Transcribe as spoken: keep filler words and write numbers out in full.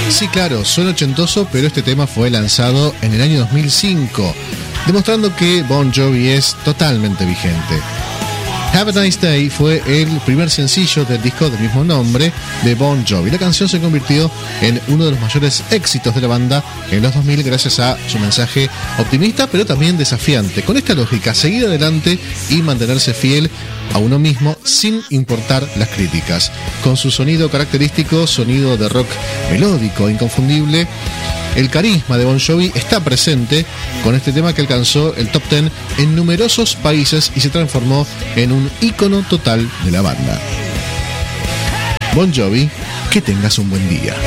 Sí, claro, suena ochentoso, pero este tema fue lanzado en el año dos mil cinco, demostrando que Bon Jovi es totalmente vigente. Have a Nice Day fue el primer sencillo del disco del mismo nombre de Bon Jovi. La canción se convirtió en uno de los mayores éxitos de la banda en los dos mil gracias a su mensaje optimista, pero también desafiante. Con esta lógica, seguir adelante y mantenerse fiel a uno mismo sin importar las críticas. Con su sonido característico, sonido de rock melódico, inconfundible, el carisma de Bon Jovi está presente con este tema que alcanzó el top diez en numerosos países y se transformó en un ícono total de la banda. Bon Jovi, que tengas un buen día.